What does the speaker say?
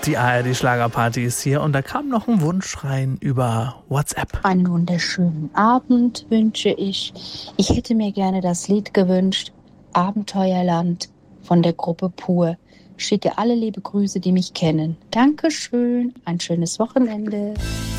Die ARD-Schlagerparty ist hier und da kam noch ein Wunsch rein über WhatsApp. Einen wunderschönen Abend wünsche ich. Ich hätte mir gerne das Lied gewünscht, Abenteuerland von der Gruppe Pur. Schicke alle liebe Grüße, die mich kennen. Dankeschön, ein schönes Wochenende.